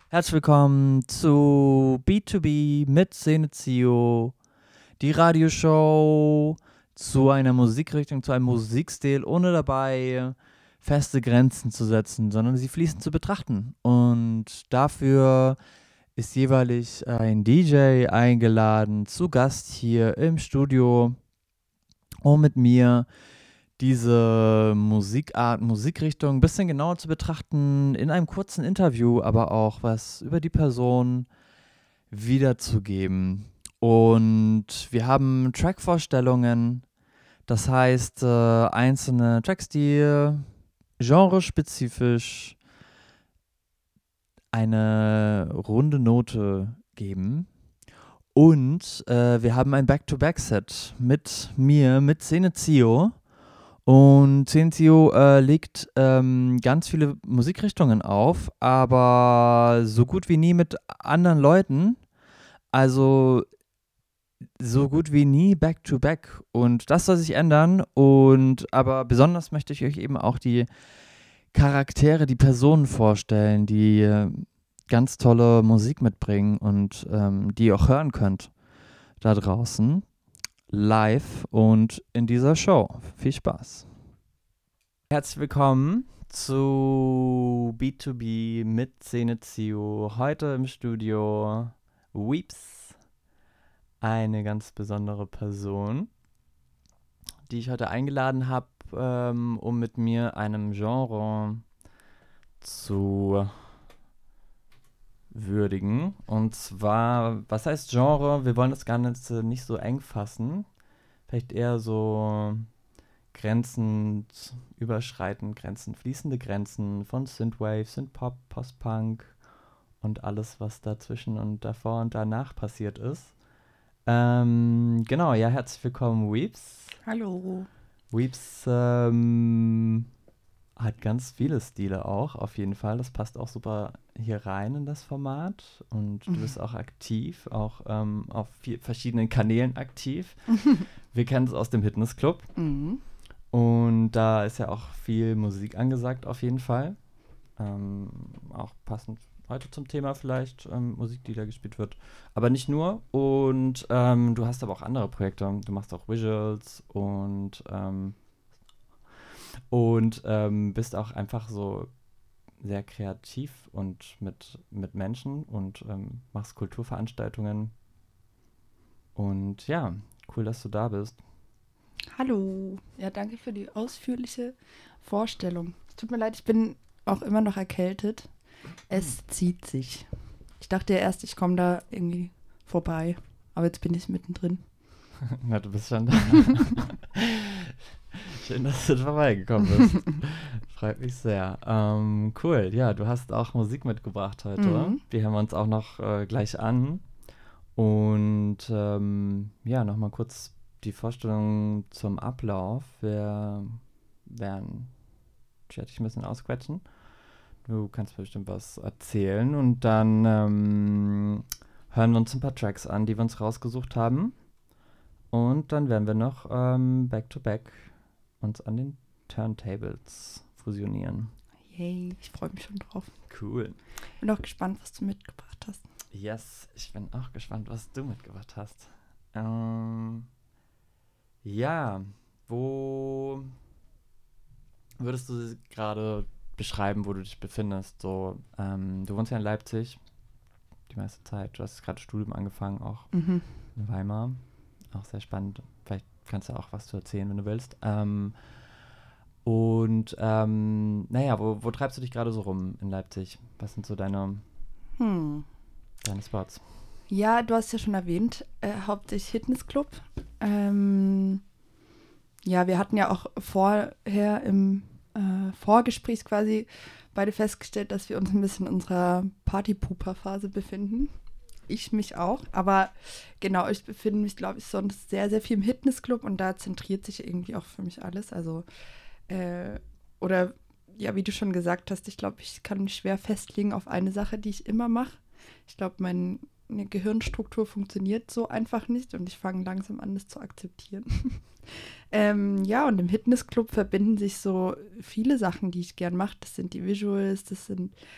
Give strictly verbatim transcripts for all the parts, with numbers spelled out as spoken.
Herzlich willkommen zu B zwei B mit Senezio, die Radioshow zu einer Musikrichtung, zu einem Musikstil, ohne dabei feste Grenzen zu setzen, sondern sie fließend zu betrachten. Und dafür ist jeweilig ein D J eingeladen, zu Gast hier im Studio, um mit mir diese Musikart, Musikrichtung ein bisschen genauer zu betrachten, in einem kurzen Interview, aber auch was über die Person wiederzugeben. Und wir haben Trackvorstellungen, das heißt äh, einzelne Tracks, die genrespezifisch eine runde Note geben. Und äh, wir haben ein Back-to-Back-Set mit mir, mit Senezio. Und Sensio äh, legt ähm, ganz viele Musikrichtungen auf, aber so gut wie nie mit anderen Leuten. Also so gut wie nie back-to-back. Und das soll sich ändern. Und aber besonders möchte ich euch eben auch die Charaktere, die Personen vorstellen, die äh, ganz tolle Musik mitbringen und ähm, die ihr auch hören könnt da draußen live und in dieser Show. Viel Spaß. Herzlich willkommen zu B zwei B mit Senezio. Heute im Studio Weeps, eine ganz besondere Person, die ich heute eingeladen habe, ähm, um mit mir einem Genre zu würdigen. Und zwar, was heißt Genre? Wir wollen das Ganze nicht so eng fassen. Vielleicht eher so Grenzen überschreitend, Grenzen, fließende Grenzen von Synthwave, Synthpop, Postpunk und alles, was dazwischen und davor und danach passiert ist. Ähm, genau, ja, herzlich willkommen, Weeps. Hallo. Weeps ähm, hat ganz viele Stile auch, auf jeden Fall. Das passt auch super hier rein in das Format. Und du bist auch aktiv, auch ähm, auf vier verschiedenen Kanälen aktiv. Wir kennen es aus dem Fitnessclub. Mhm. Und da ist ja auch viel Musik angesagt, auf jeden Fall. Ähm, auch passend heute zum Thema vielleicht, ähm, Musik, die da gespielt wird. Aber nicht nur. Und ähm, du hast aber auch andere Projekte. Du machst auch Visuals und, ähm, und ähm, bist auch einfach so sehr kreativ und mit, mit Menschen und ähm, machst Kulturveranstaltungen. Und ja, cool, dass du da bist. Hallo. Ja, danke für die ausführliche Vorstellung. Es tut mir leid, ich bin auch immer noch erkältet. Es zieht sich. Ich dachte ja erst, ich komme da irgendwie vorbei. Aber jetzt bin ich mittendrin. Na, du bist schon da. Schön, dass du vorbeigekommen bist. Freut mich sehr. Ähm, cool, ja, du hast auch Musik mitgebracht heute. Mhm. Die hören wir uns auch noch äh, gleich an. Und ähm, ja, nochmal kurz die Vorstellung zum Ablauf. Wir werden ich werde dich ein bisschen ausquetschen. Du kannst mir bestimmt was erzählen. Und dann ähm, hören wir uns ein paar Tracks an, die wir uns rausgesucht haben. Und dann werden wir noch ähm, back-to-back uns an den Turntables fusionieren. Yay, ich freue mich schon drauf. Cool. Bin auch gespannt, was du mitgebracht hast. Yes, ich bin auch gespannt, was du mitgebracht hast. Ähm, ja, wo würdest du gerade beschreiben, wo du dich befindest? So, ähm, du wohnst ja in Leipzig die meiste Zeit. Du hast gerade Studium angefangen, auch Mhm. in Weimar. Auch sehr spannend. Vielleicht kannst du auch was zu erzählen, wenn du willst. Ähm, und ähm, naja, wo, wo treibst du dich gerade so rum in Leipzig? Was sind so deine, Hm. deine Spots? Ja, du hast ja schon erwähnt, äh, hauptsächlich Fitnessclub. Ähm, ja, wir hatten ja auch vorher im äh, Vorgespräch quasi beide festgestellt, dass wir uns ein bisschen in unserer Party-Pooper-Phase befinden. Ich mich auch, aber genau, ich befinde mich, glaube ich, sonst sehr, sehr viel im Fitnessclub und da zentriert sich irgendwie auch für mich alles. Also, äh, oder ja, wie du schon gesagt hast, ich glaube, ich kann mich schwer festlegen auf eine Sache, die ich immer mache. Ich glaube, meine Gehirnstruktur funktioniert so einfach nicht und ich fange langsam an, das zu akzeptieren. Ähm, ja, und im Fitnessclub verbinden sich so viele Sachen, die ich gern mache. Das sind die Visuals, das sind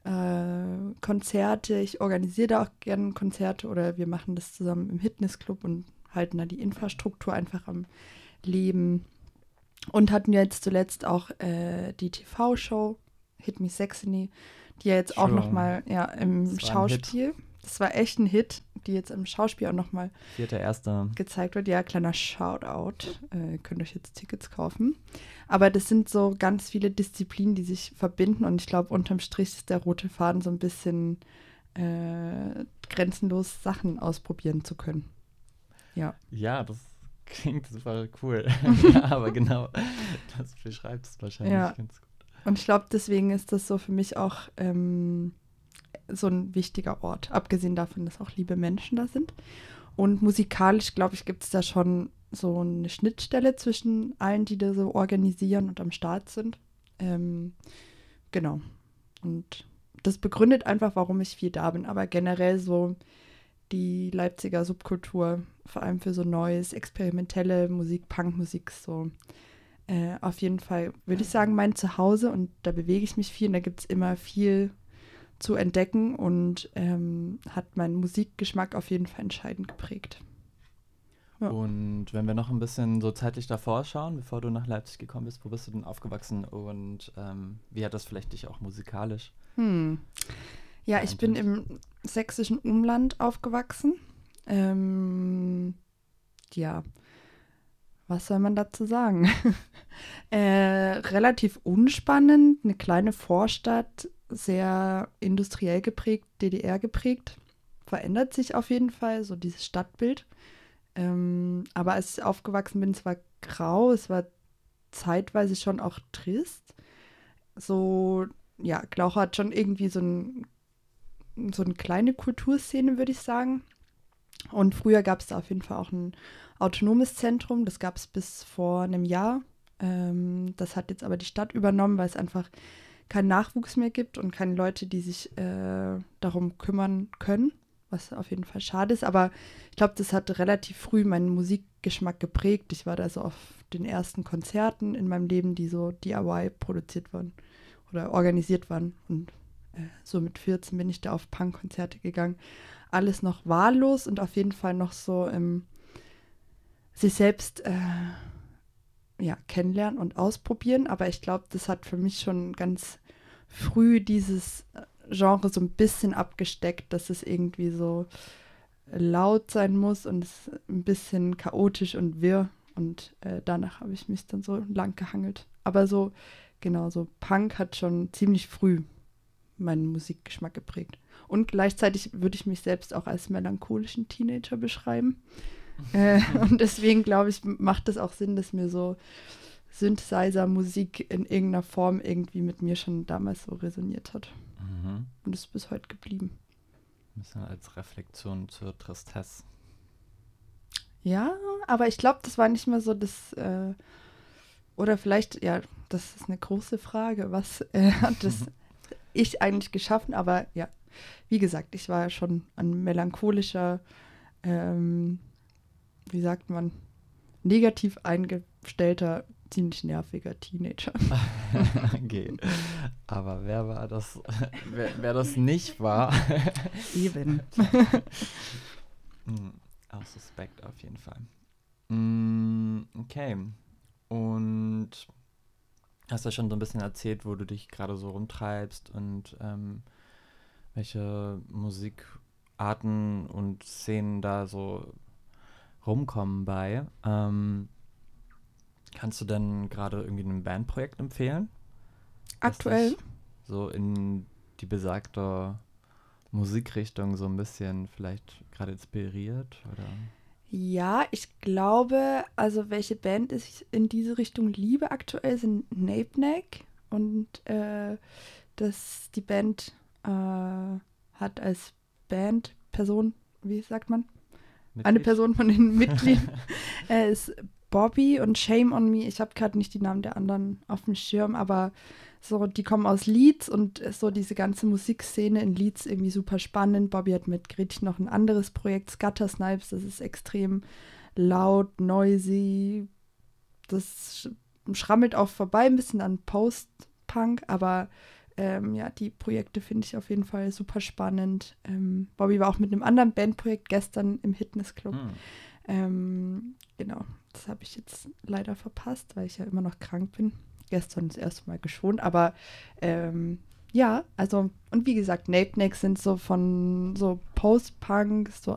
äh, Konzerte. Ich organisiere da auch gerne Konzerte oder wir machen das zusammen im Fitnessclub und halten da die Infrastruktur einfach am Leben. Und hatten ja jetzt zuletzt auch äh, die T V-Show Hit Me Saxony, die ja jetzt True. auch nochmal ja, im Das war ein Hit. Schauspiel, das war echt ein Hit, die jetzt im Schauspiel auch nochmal Vierter Erster. gezeigt wird. Ja, kleiner Shoutout. Äh, könnt euch jetzt Tickets kaufen. Aber das sind so ganz viele Disziplinen, die sich verbinden und ich glaube, unterm Strich ist der rote Faden so ein bisschen äh, grenzenlos Sachen ausprobieren zu können. Ja. Ja, das klingt super cool. Ja, aber genau, das beschreibt es wahrscheinlich Ja. ganz gut. Und ich glaube, deswegen ist das so für mich auch ähm, so ein wichtiger Ort. Abgesehen davon, dass auch liebe Menschen da sind. Und musikalisch, glaube ich, gibt es da schon so eine Schnittstelle zwischen allen, die da so organisieren und am Start sind. Ähm, genau. Und das begründet einfach, warum ich viel da bin. Aber generell so die Leipziger Subkultur, vor allem für so neues, experimentelle Musik, Punkmusik, so äh, auf jeden Fall, würde ich sagen, mein Zuhause. Und da bewege ich mich viel und da gibt es immer viel zu entdecken und ähm, hat meinen Musikgeschmack auf jeden Fall entscheidend geprägt. Ja. Und wenn wir noch ein bisschen so zeitlich davor schauen, bevor du nach Leipzig gekommen bist, wo bist du denn aufgewachsen und ähm, wie hat das vielleicht dich auch musikalisch? Hm. Ja, ich bin im sächsischen Umland aufgewachsen. Ähm, ja, was soll man dazu sagen? äh, relativ unspannend, eine kleine Vorstadt, sehr industriell geprägt, D D R geprägt. Verändert sich auf jeden Fall, so dieses Stadtbild. Ähm, aber als ich aufgewachsen bin, es war grau, es war zeitweise schon auch trist. So, ja, Glauchau hat schon irgendwie so, ein, so eine kleine Kulturszene, würde ich sagen. Und früher gab es da auf jeden Fall auch ein autonomes Zentrum, das gab es bis vor einem Jahr. Ähm, das hat jetzt aber die Stadt übernommen, weil es einfach keinen Nachwuchs mehr gibt und keine Leute, die sich äh, darum kümmern können, was auf jeden Fall schade ist. Aber ich glaube, das hat relativ früh meinen Musikgeschmack geprägt. Ich war da so auf den ersten Konzerten in meinem Leben, die so D I Y produziert waren oder organisiert waren. Und äh, so mit vierzehn bin ich da auf Punk-Konzerte gegangen. Alles noch wahllos und auf jeden Fall noch so im sich selbst äh, ja, kennenlernen und ausprobieren. Aber ich glaube, das hat für mich schon ganz früh dieses Genre so ein bisschen abgesteckt, dass es irgendwie so laut sein muss und es ein bisschen chaotisch und wirr. Und äh, danach habe ich mich dann so lang gehangelt. Aber so, genau, so Punk hat schon ziemlich früh meinen Musikgeschmack geprägt. Und gleichzeitig würde ich mich selbst auch als melancholischen Teenager beschreiben. äh, und deswegen, glaube ich, macht es auch Sinn, dass mir so Synthesizer-Musik in irgendeiner Form irgendwie mit mir schon damals so resoniert hat. Mhm. Und ist bis heute geblieben. Ein bisschen als Reflexion zur Tristesse. Ja, aber ich glaube, das war nicht mehr so das, äh, oder vielleicht, ja, das ist eine große Frage, was äh, hat das ich eigentlich geschaffen, aber ja, wie gesagt, ich war ja schon ein melancholischer, ähm, wie sagt man, negativ eingestellter, ziemlich nerviger Teenager. Okay, aber wer war das, wer, wer das nicht war? Eben. mm, auch suspekt auf jeden Fall. Mm, okay, und hast ja schon so ein bisschen erzählt, wo du dich gerade so rumtreibst und ähm, welche Musikarten und Szenen da so rumkommen bei. Ähm, kannst du denn gerade irgendwie ein Bandprojekt empfehlen? Das Aktuell? dich so in die besagte Musikrichtung so ein bisschen vielleicht gerade inspiriert? Oder? Ja, ich glaube, also welche Band ich in diese Richtung liebe aktuell sind Nape Neck und äh, das die Band äh, hat als Bandperson, wie sagt man? Mitglied? Eine Person von den Mitgliedern äh, ist Bobby und Shame on Me. Ich habe gerade nicht die Namen der anderen auf dem Schirm, aber so, die kommen aus Leeds und so diese ganze Musikszene in Leeds irgendwie super spannend. Bobby hat mit Gretchen noch ein anderes Projekt, Scatter Snipes, das ist extrem laut, noisy. Das sch- schrammelt auch vorbei, ein bisschen an Post-Punk, aber ähm, ja, die Projekte finde ich auf jeden Fall super spannend. Ähm, Bobby war auch mit einem anderen Bandprojekt gestern im Fitnessclub. Hm. Ähm, genau, das habe ich jetzt leider verpasst, weil ich ja immer noch krank bin. Gestern das erste Mal geschont, aber ähm, ja, also, und wie gesagt, Nape Neck sind so von so Post-Punk, so